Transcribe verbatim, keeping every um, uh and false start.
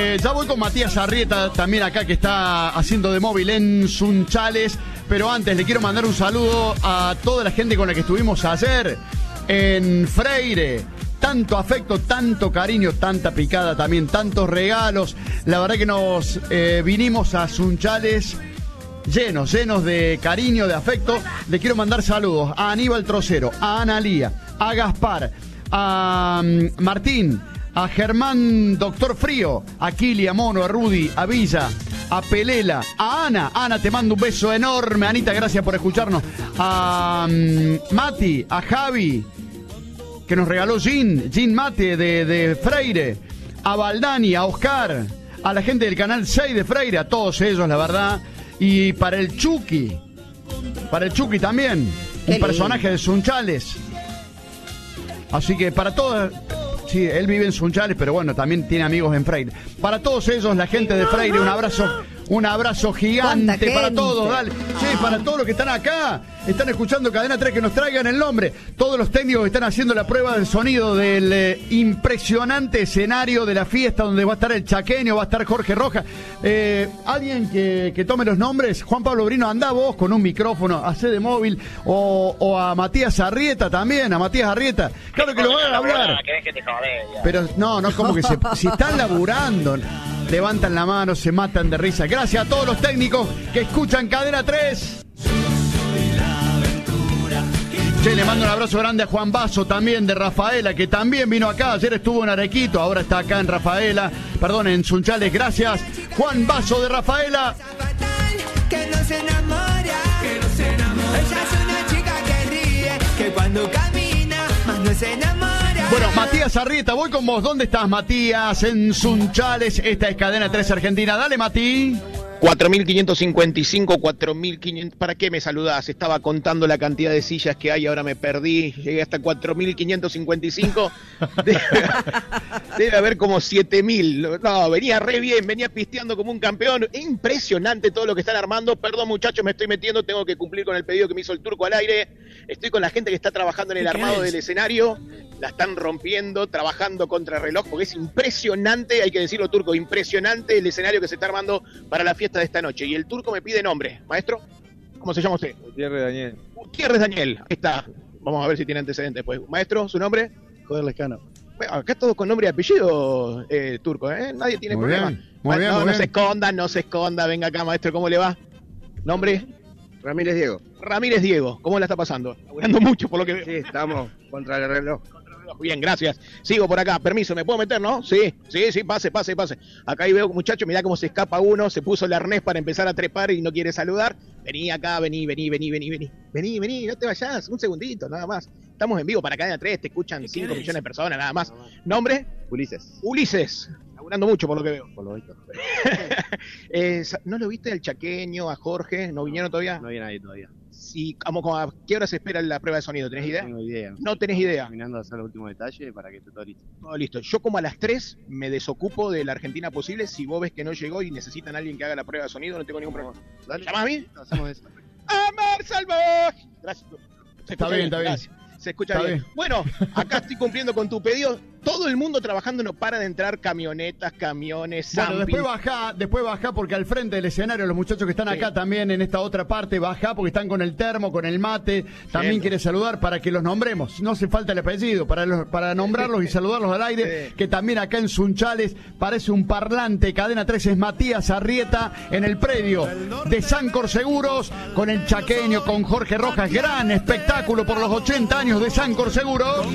Eh, ya voy con Matías Arrieta, también acá que está haciendo de móvil en Sunchales. Pero antes le quiero mandar un saludo a toda la gente con la que estuvimos ayer en Freire. Tanto afecto, tanto cariño, tanta picada también, tantos regalos. La verdad que nos eh, vinimos a Sunchales llenos, llenos de cariño, de afecto. Le quiero mandar saludos a Aníbal Trocero, a Analía, a Gaspar, a um, Martín, a Germán Doctor Frío, a Kili, a Mono, a Rudy, a Villa, a Pelela, a Ana. Ana, te mando un beso enorme. Anita, gracias por escucharnos. A um, Mati, a Javi, que nos regaló Gin, Gin Mate de, de Freire, a Valdani, a Oscar, a la gente del canal seis de Freire, a todos ellos, la verdad. Y para el Chucky, para el Chucky también, un personaje de Sunchales. Así que para todos, sí, él vive en Sunchales, pero bueno, también tiene amigos en Freire. Para todos ellos, la gente de Freire, un abrazo, un abrazo gigante para todos, dale. Sí, para todos los que están acá, están escuchando Cadena tres, que nos traigan el nombre. Todos los técnicos que están haciendo la prueba del sonido del eh, impresionante escenario de la fiesta donde va a estar el Chaqueño, va a estar Jorge Rojas. Eh, alguien que, que tome los nombres. Juan Pablo Brino, anda vos con un micrófono, hacé de móvil. O, o a Matías Arrieta también, a Matías Arrieta. Claro que lo van a hablar. Pero no, no es como que se, si están laburando, levantan la mano, se matan de risa. Gracias a todos los técnicos que escuchan Cadena tres. Che, le mando un abrazo grande a Juan Basso también de Rafaela, que también vino acá. Ayer estuvo en Arequito, ahora está acá en Rafaela. Perdón, en Sunchales. Gracias, Juan Basso de Rafaela. Que no se enamora, que no se enamora. Ella es una chica que ríe, que cuando camina, más no se enamora. Bueno, Matías Arrieta, voy con vos. ¿Dónde estás, Matías? En Sunchales. Esta es Cadena tres Argentina. Dale, Mati. cuatro mil quinientos cincuenta y cinco, cuatro mil quinientos. ¿Para qué me saludás? Estaba contando la cantidad de sillas que hay, ahora me perdí. Llegué hasta cuatro mil quinientos cincuenta y cinco. Debe, debe haber como siete mil. No, venía re bien, venía pisteando como un campeón. Impresionante todo lo que están armando. Perdón, muchachos, me estoy metiendo. Tengo que cumplir con el pedido que me hizo el Turco al aire. Estoy con la gente que está trabajando en el armado del escenario. La están rompiendo, trabajando contra reloj, porque es impresionante, hay que decirlo, Turco, impresionante el escenario que se está armando para la fiesta de esta noche. Y el Turco me pide nombre. Maestro, ¿cómo se llama usted? Gutiérrez Daniel. Gutiérrez Daniel, ahí está. Vamos a ver si tiene antecedentes. Pues, maestro, ¿su nombre? Joder Lescano. Bueno, acá todos con nombre y apellido, eh, Turco, ¿eh? Nadie tiene muy problema. Bien, muy bien, no, muy no bien. se esconda, no se esconda. Venga acá, maestro, ¿cómo le va? ¿Nombre? Ramírez Diego. Ramírez Diego. ¿Cómo la está pasando? Laburando mucho por lo que veo. Sí, estamos contra el reloj. Bien, gracias. Sigo por acá. Permiso, ¿me puedo meter, no? Sí, sí, sí, pase, pase, pase. Acá ahí veo, muchachos, mirá cómo se escapa uno. Se puso el arnés para empezar a trepar y no quiere saludar. Vení acá, vení, vení, vení, vení, vení. Vení, vení, no te vayas. Un segundito, nada más. Estamos en vivo para Cadena tres. Te escuchan cinco millones de personas, nada más. ¿Nombre? Ulises. Ulises. Laburando mucho por lo que veo. Por lo visto. eh, ¿No lo viste al Chaqueño, a Jorge? ¿No vinieron todavía? No había nadie todavía. Sí, como, ¿a qué hora se espera la prueba de sonido? ¿Tenés idea? No tengo idea. No tenés idea. Terminando de hacer los últimos detalles para que esté todo listo. Todo listo. Yo como a las tres me desocupo de la Argentina Posible. Si vos ves que no llegó y necesitan a alguien que haga la prueba de sonido, no tengo ningún problema. Dale. ¿Llamás a mí? Hacemos eso. ¡Amar salvaje! Gracias. Se Está bien, está bien. Gracias. Se escucha Está bien. bien. Bueno, acá estoy cumpliendo con tu pedido. Todo el mundo trabajando, no para de entrar camionetas, camiones, Bueno, zamping. después bajá, después bajá porque al frente del escenario los muchachos que están Sí. acá también en esta otra parte, bajá porque están con el termo, con el mate, también Bien. quiere saludar para que los nombremos, no hace falta el apellido, para los, para nombrarlos y saludarlos al aire, Sí. que también acá en Sunchales parece un parlante. Cadena tres es Matías Arrieta en el predio de Sancor Seguros, con el Chaqueño, con Jorge Rojas, gran espectáculo por los ochenta años de Sancor Seguros.